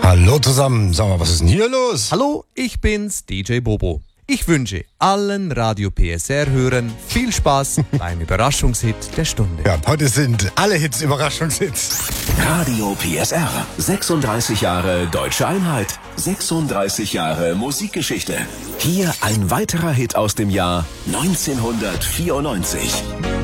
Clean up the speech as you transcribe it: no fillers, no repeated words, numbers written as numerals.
Hallo zusammen, sag mal, was ist denn hier los? Hallo, ich bin's, DJ Bobo. Ich wünsche allen Radio PSR-Hörern viel Spaß beim Überraschungshit der Stunde. Ja, heute sind alle Hits Überraschungshits. Radio PSR. 36 Jahre deutsche Einheit. 36 Jahre Musikgeschichte. Hier ein weiterer Hit aus dem Jahr 1994.